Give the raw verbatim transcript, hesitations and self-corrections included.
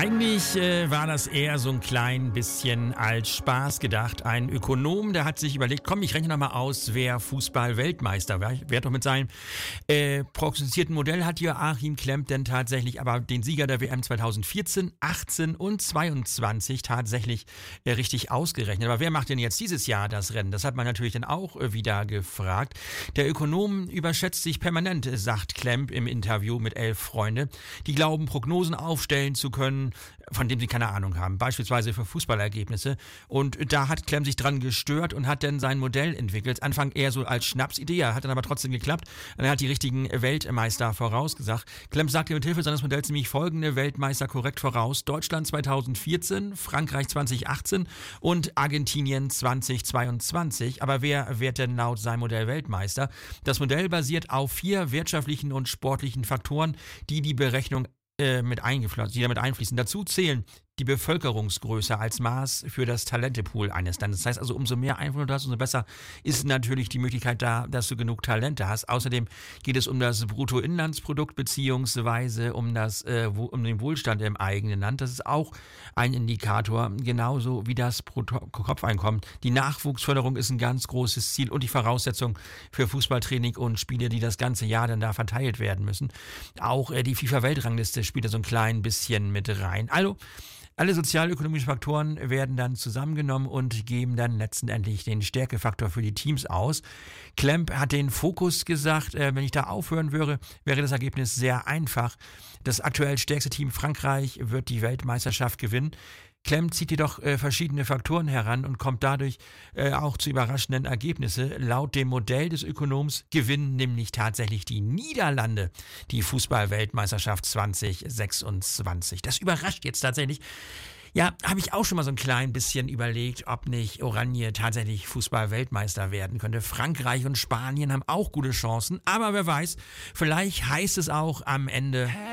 Eigentlich äh, war das eher so ein klein bisschen als Spaß gedacht. Ein Ökonom, der hat sich überlegt, komm, ich rechne noch mal aus, wer Fußball-Weltmeister wird. Wer doch mit seinem äh, prognostizierten Modell hat Joachim Klemp denn tatsächlich aber den Sieger der W M zweitausendvierzehn, achtzehn und zweiundzwanzig tatsächlich äh, richtig ausgerechnet. Aber wer macht denn jetzt dieses Jahr das Rennen? Das hat man natürlich dann auch äh, wieder gefragt. Der Ökonom überschätzt sich permanent, sagt Klemp im Interview mit Elf Freunde. Die glauben, Prognosen aufstellen zu können, von dem sie keine Ahnung haben, beispielsweise für Fußballergebnisse. Und da hat Klemp sich dran gestört und hat dann sein Modell entwickelt. Anfang eher so als Schnapsidee, hat dann aber trotzdem geklappt. Und er hat die richtigen Weltmeister vorausgesagt. Klemp sagte mit Hilfe seines Modells nämlich folgende Weltmeister korrekt voraus: Deutschland zweitausendvierzehn, Frankreich zweitausendachtzehn und Argentinien zweitausendzweiundzwanzig. Aber wer wird denn laut seinem Modell Weltmeister? Das Modell basiert auf vier wirtschaftlichen und sportlichen Faktoren, die die Berechnung mit eingeflossen, die damit einfließen. Dazu zählen die Bevölkerungsgröße als Maß für das Talentepool eines Landes. Das heißt also, umso mehr Einwohner du hast, umso besser ist natürlich die Möglichkeit da, dass du genug Talente hast. Außerdem geht es um das Bruttoinlandsprodukt beziehungsweise um das, äh, um den Wohlstand im eigenen Land. Das ist auch ein Indikator, genauso wie das Pro-Kopf-Einkommen. Die Nachwuchsförderung ist ein ganz großes Ziel und die Voraussetzung für Fußballtraining und Spiele, die das ganze Jahr dann da verteilt werden müssen. Auch äh, die FIFA-Weltrangliste spielt da so ein klein bisschen mit rein. Also, alle sozialökonomischen Faktoren werden dann zusammengenommen und geben dann letztendlich den Stärkefaktor für die Teams aus. Klemp hat den Fokus gesagt, äh, wenn ich da aufhören würde, wäre das Ergebnis sehr einfach. Das aktuell stärkste Team Frankreich wird die Weltmeisterschaft gewinnen. Klemp zieht jedoch äh, verschiedene Faktoren heran und kommt dadurch äh, auch zu überraschenden Ergebnissen. Laut dem Modell des Ökonoms gewinnen nämlich tatsächlich die Niederlande die Fußball-Weltmeisterschaft zweitausendsechsundzwanzig. Das überrascht jetzt tatsächlich. Ja, habe ich auch schon mal so ein klein bisschen überlegt, ob nicht Oranje tatsächlich Fußball-Weltmeister werden könnte. Frankreich und Spanien haben auch gute Chancen, aber wer weiß, vielleicht heißt es auch am Ende